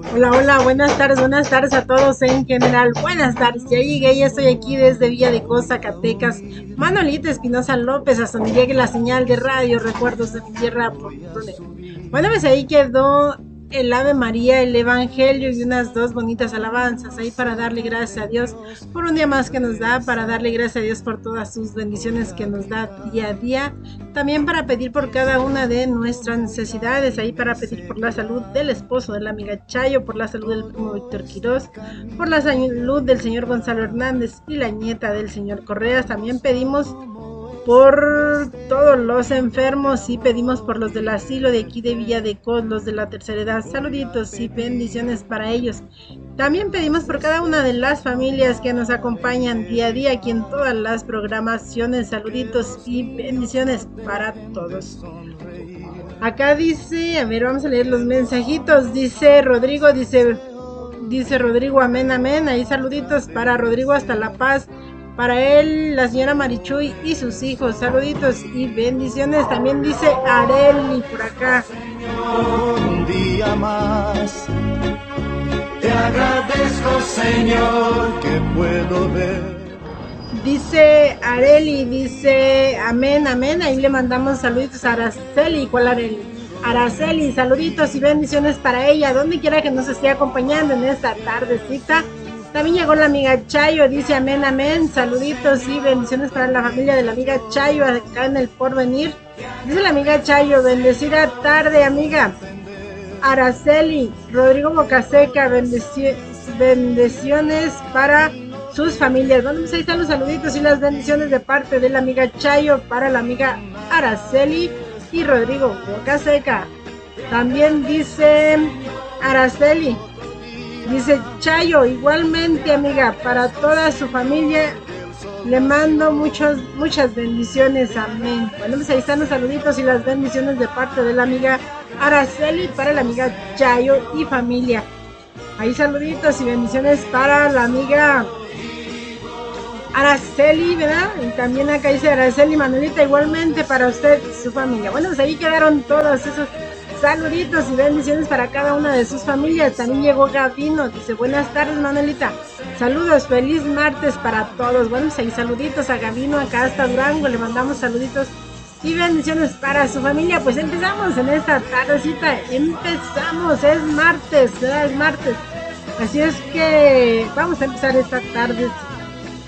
Hola, hola, buenas tardes a todos en general. Buenas tardes, ya llegué, ya estoy aquí desde Villa de Cos, Zacatecas. Manolita Espinosa López, hasta donde llegue la señal de radio, recuerdos de mi tierra. Bueno, pues ahí quedó el Ave María, el Evangelio y unas dos bonitas alabanzas ahí para darle gracias a Dios por un día más que nos da, para darle gracias a Dios por todas sus bendiciones que nos da día a día. También para pedir por cada una de nuestras necesidades, ahí para pedir por la salud del esposo de la amiga Chayo, por la salud del primo Víctor Quirós, por la salud del señor Gonzalo Hernández y la nieta del señor Correas. También pedimos por todos los enfermos y pedimos por los del asilo de aquí de Villa de Cos, los de la tercera edad. Saluditos y bendiciones para ellos. También pedimos por cada una de las familias que nos acompañan día a día aquí en todas las programaciones. Saluditos y bendiciones para todos. Acá dice, a ver, vamos a leer los mensajitos. Dice Rodrigo, dice Rodrigo, amén, amén. Ahí saluditos para Rodrigo hasta La Paz. Para él, la señora Marichuy y sus hijos. Saluditos y bendiciones. También dice Areli por acá. Un día más. Te agradezco, Señor, que puedo ver. Dice Areli, dice amén, amén. Ahí le mandamos saluditos a Araceli. ¿Cuál Areli? Araceli, saluditos y bendiciones para ella, donde quiera que nos esté acompañando en esta tardecita. También llegó la amiga Chayo, dice amén, amén. Saluditos y bendiciones para la familia de la amiga Chayo acá en el Porvenir. Dice la amiga Chayo, bendecida tarde, amiga. Araceli, Rodrigo Bocaseca, bendiciones para sus familias. Bueno, pues ahí están los saluditos y las bendiciones de parte de la amiga Chayo para la amiga Araceli y Rodrigo Bocaseca. También dice Araceli, dice Chayo, igualmente amiga, para toda su familia le mando muchas bendiciones, amén. Bueno, pues ahí están los saluditos y las bendiciones de parte de la amiga Araceli para la amiga Chayo y familia. Ahí saluditos y bendiciones para la amiga Araceli, ¿verdad? Y también acá dice Araceli Manuelita, igualmente para usted y su familia. Bueno, pues ahí quedaron todos esos saluditos y bendiciones para cada una de sus familias. También llegó Gavino, dice buenas tardes Manuelita, saludos, feliz martes para todos. Bueno, pues ahí saluditos a Gavino, acá hasta Durango, le mandamos saluditos y bendiciones para su familia. Pues empezamos en esta tardecita, empezamos, es martes, ¿verdad? Es martes. Así es que vamos a empezar esta tarde